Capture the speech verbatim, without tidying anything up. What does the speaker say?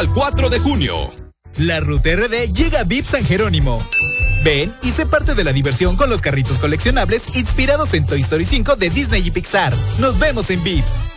al cuatro de junio. La Ruta R D llega a V I P San Jerónimo. Ven y sé parte de la diversión con los carritos coleccionables inspirados en Toy Story cinco de Disney y Pixar. Nos vemos en V I Ps.